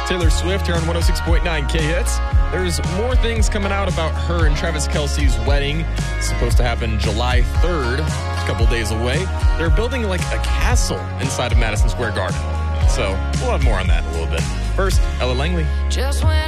Taylor Swift here on 106.9 K-Hits. There's more things coming out about her and Travis Kelce's wedding. It's supposed to happen July 3rd, a couple days away. They're building like a castle inside of Madison Square Garden. So we'll have more on that in a little bit. First, Ella Langley. Just when